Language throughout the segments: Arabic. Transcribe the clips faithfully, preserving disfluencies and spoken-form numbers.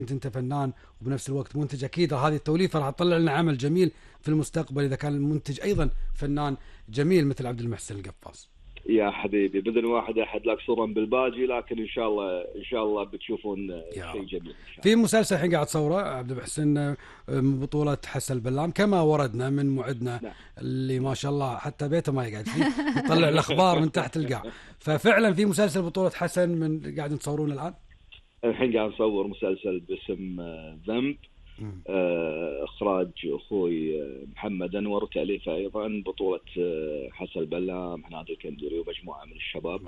انت فنان وبنفس الوقت منتج، اكيد هذه التوليفه راح تطلع لنا عمل جميل في المستقبل اذا كان المنتج ايضا فنان جميل مثل عبد المحسن القفاص. يا حبيبي باذن واحد احد لك صورا بالباجي، لكن ان شاء الله ان شاء الله بتشوفون شيء جميل. في مسلسل الحين قاعد تصوره عبد المحسن من بطوله حسن البلام كما وردنا من معدنا. نعم. اللي ما شاء الله حتى بيته ما يقعد فيه يطلع الاخبار من تحت القاع. ففعلا في مسلسل بطوله حسن من قاعد تصورون الان؟ الحين قاعد نصور مسلسل باسم ذنب، اخراج اخوي محمد انور وتاليفه ايضا، بطوله حسن البلام، هناد الكندوري ومجموعه من الشباب.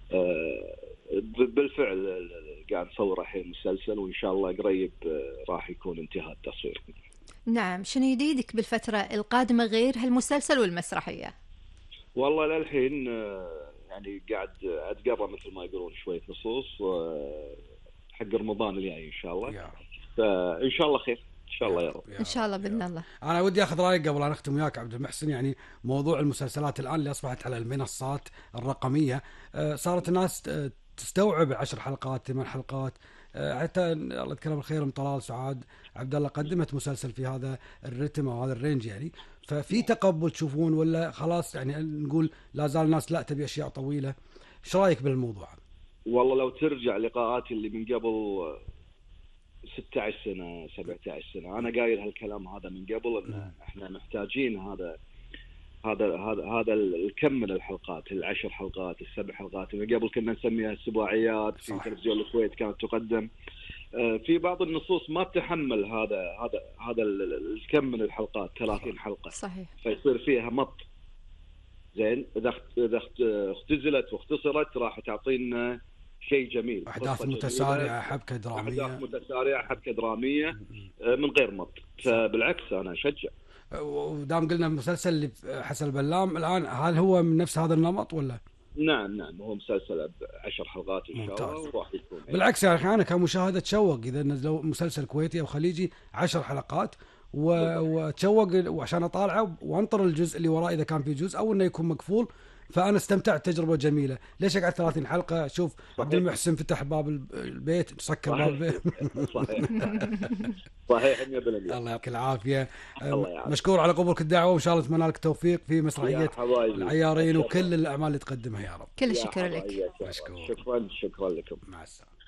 بالفعل قاعد نصور الحين مسلسل، وان شاء الله قريب راح يكون انتهاء التصوير. نعم، شنو جديدك بالفتره القادمه غير هالمسلسل والمسرحيه؟ والله للحين يعني قاعد اتقرا مثل ما يقولون شويه نصوص حق رمضان الجاي ان شاء الله. فان شاء الله خير ان شاء الله يا رب. ان شاء الله باذن الله. انا ودي اخذ رايك قبل ان اختم وياك عبد المحسن. يعني موضوع المسلسلات الان اللي اصبحت على المنصات الرقميه، صارت الناس تستوعب عشر حلقات ثمان حلقات. حتى الله يذكره بالخير ام طلال سعاد عبد الله قدمت مسلسل في هذا الرتم او هذا الرينج يعني. ففي تقبل تشوفون ولا خلاص يعني نقول لا زال الناس لا تبي اشياء طويله؟ ايش رايك بالموضوع؟ والله لو ترجع لقاءاتي اللي من قبل ستة عشر سنة سبعة عشر سنة أنا قايل هالكلام هذا من قبل، إن إحنا محتاجين هذا هذا هذا هذا الكم من الحلقات، العشر حلقات السبع حلقات. من قبل كنا نسميها السباعيات في تلفزيون الكويت كانت تقدم. في بعض النصوص ما تتحمل هذا هذا هذا الكم من الحلقات، ثلاثين حلقة صحيح. فيصير فيها مط. زين إذا إذا اختزلت واختصرت راح تعطينا شيء جميل، أحداث متسارعة، حبكة درامية، أحداث متسارعة حبكة درامية من غير مط. فبالعكس أنا أشجع. ودام قلنا مسلسل اللي حسن البلام الآن، هل هو من نفس هذا النمط ولا؟ نعم نعم هو مسلسل عشر حلقات إن شاء الله وراح يكون. بالعكس يا أخي أنا كمشاهد أتشوق إذا نزلوا مسلسل كويتي أو خليجي عشر حلقات وتشوق وعشان أطالعه وأنطر الجزء اللي وراه إذا كان في جزء أو إنه يكون مقفول. فأنا استمتعت تجربة جميلة. ليش أقعد ثلاثين حلقة؟ شوف عبد المحسن فتح باب البيت سكر باب البيت. صحيح صحيح مية بالمية. الله يعطيك العافية. مشكور على قبولك الدعوة، وإن شاء الله أتمنى لك التوفيق في مسرحية العيارين وكل الأعمال اللي تقدمها يا رب. كل الشكر لك. مشكور. شكرا شكرا لكم. مع السلامة.